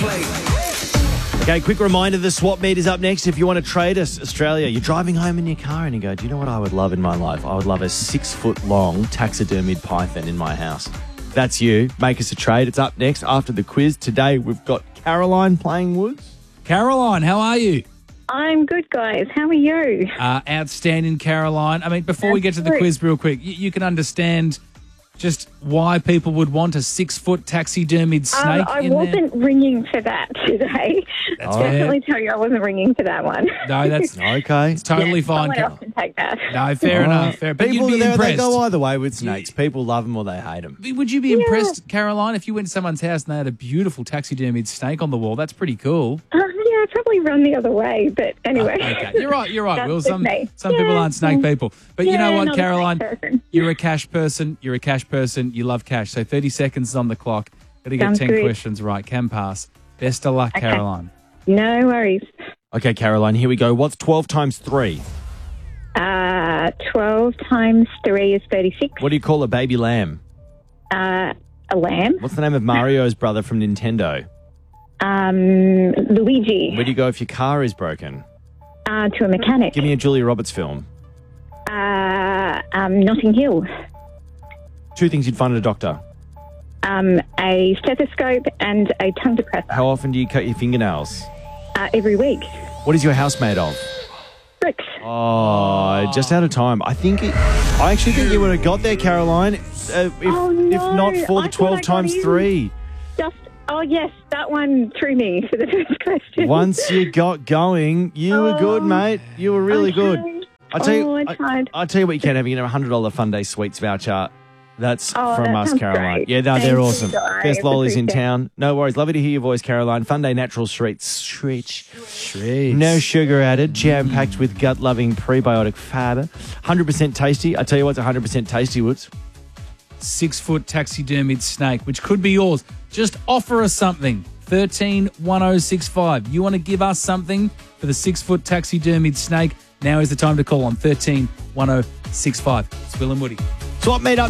Okay, quick reminder, the swap meet is up next. If you want to trade us, Australia, you're driving home in your car and you go, do you know what I would love in my life? I would love a 6-foot-long taxidermied python in my house. That's you. Make us a trade. It's up next after the quiz. Today we've got Caroline playing Woods. Caroline, how are you? I'm good, guys. How are you? Outstanding, Caroline. I mean, before we get to the quiz real quick, you can understand just why people would want a 6-foot taxidermied snake I in there? wasn't ringing for that today. That's Definitely tell you I wasn't ringing for that one. No, that's Okay. it's totally fine. Someone else can take that. No, fair enough. Fair. But People, you'd be they impressed. go either way with snakes. People love them or they hate them. Would you be impressed, Caroline, if you went to someone's house and they had a beautiful taxidermied snake on the wall? That's pretty cool. Yeah, I'd probably run the other way, but anyway. Okay, you're right. That's Will, just some me. people aren't snake people. But you know Yeah, what, not a Caroline? snake person. You're a cash person. You love cash. So 30 seconds is on the clock. Got to get Sounds 10 good. questions right. Can pass. Best of luck, Caroline. No worries. Okay, Caroline, here we go. What's 12 times 3? 12 times 3 is 36. What do you call a baby lamb? A lamb. What's the name of Mario's brother from Nintendo? Luigi. Where do you go if your car is broken? To a mechanic. Give me a Julia Roberts film. Notting Hill. 2 things you'd find at a doctor. A stethoscope and a tongue depressor. How often do you cut your fingernails? Every week. What is your house made of? Bricks. Oh, just out of time. I actually think you would have got there, Caroline, if not for the 12 times 3. Yes, that one threw me for the first question. Once you got going, you were good, mate. You were really good. I tried. I'll tell you what you can have. You can have a $100 Fun Day Sweets voucher. That's from that us, sounds Caroline. great. Yeah, no, Thank they're you, awesome. guys. Best lollies in Appreciate it. town. No worries. Lovely to hear your voice, Caroline. Fun Day Natural Treats. No sugar added. Jam-packed with gut-loving prebiotic fab. 100% tasty. I tell you what's 100% tasty, Woods. 6-foot taxidermied snake, which could be yours. Just offer us something. 131065. You want to give us something for the 6-foot taxidermied snake? Now is the time to call on 131065. It's Will and Woody. Swap meet up